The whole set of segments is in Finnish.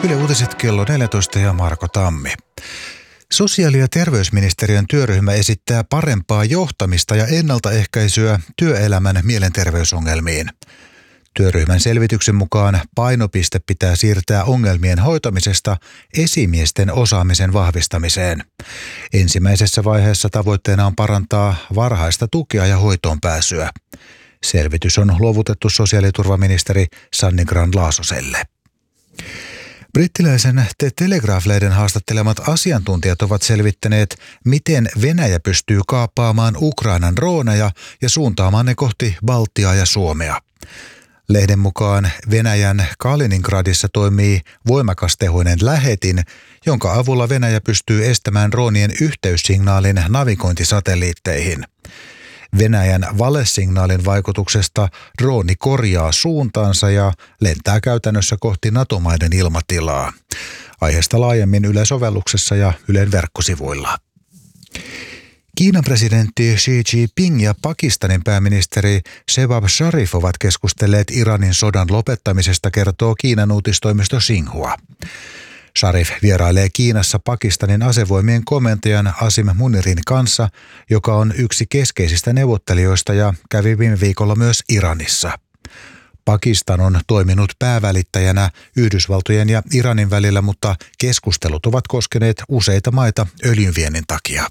Yle Uutiset kello 14 ja Marko Tammi. Sosiaali- ja terveysministeriön työryhmä esittää parempaa johtamista ja ennaltaehkäisyä työelämän mielenterveysongelmiin. Työryhmän selvityksen mukaan painopiste pitää siirtää ongelmien hoitamisesta esimiesten osaamisen vahvistamiseen. Ensimmäisessä vaiheessa tavoitteena on parantaa varhaista tukea ja hoitoon pääsyä. Selvitys on luovutettu sosiaaliturvaministeri Sanni Grahn-Laasoselle. Brittiläisen The Telegraph-lehden haastattelemat asiantuntijat ovat selvittäneet, miten Venäjä pystyy kaappaamaan Ukrainan drooneja ja suuntaamaan ne kohti Baltiaa ja Suomea. Lehden mukaan Venäjän Kaliningradissa toimii voimakastehoinen lähetin, jonka avulla Venäjä pystyy estämään droonien yhteyssignaalin navigointisatelliitteihin. Venäjän valesignaalin vaikutuksesta drooni korjaa suuntaansa ja lentää käytännössä kohti NATO-maiden ilmatilaa. Aiheesta laajemmin Yle-sovelluksessa ja Ylen verkkosivuilla. Kiinan presidentti Xi Jinping ja Pakistanin pääministeri Shehbaz Sharif ovat keskustelleet Iranin sodan lopettamisesta, kertoo Kiinan uutistoimisto Xinhua. Sharif vierailee Kiinassa Pakistanin asevoimien komentajan Asim Munirin kanssa, joka on yksi keskeisistä neuvottelijoista ja kävi viime viikolla myös Iranissa. Pakistan on toiminut päävälittäjänä Yhdysvaltojen ja Iranin välillä, mutta keskustelut ovat koskeneet useita maita öljynviennin takia.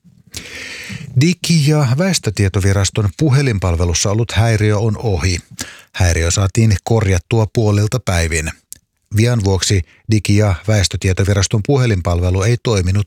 Digi- ja väestötietoviraston puhelinpalvelussa ollut häiriö on ohi. Häiriö saatiin korjattua puolilta päivin. Vian vuoksi Digi- ja väestötietoviraston puhelinpalvelu ei toiminut